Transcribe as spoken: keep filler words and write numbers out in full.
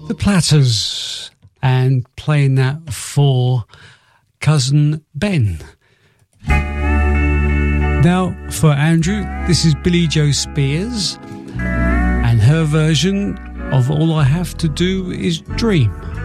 The Platters, and playing that for cousin Ben. Now for Andrew, this is Billy Joe Spears and her version of All I Have to Do Is Dream.